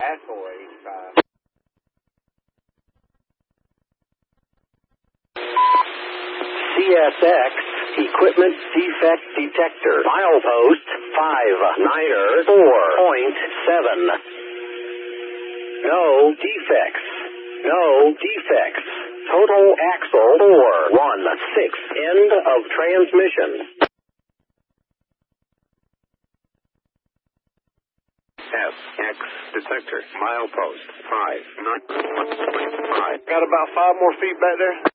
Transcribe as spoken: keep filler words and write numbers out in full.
Asshole eighty-five. C S X Equipment Defect Detector. Milepost five niner four point seven. No defects. No defects. Total axle four one six. End of transmission. S X detector. Milepost five nine five. Got about five more feet back there.